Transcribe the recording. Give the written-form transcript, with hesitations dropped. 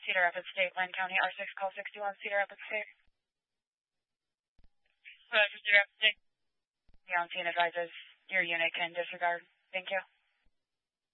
Cedar Rapids State, Lane County, R6, call 61, Cedar Rapids State. Roger, Cedar Rapids State. Young Teen advises your unit can disregard. Thank you.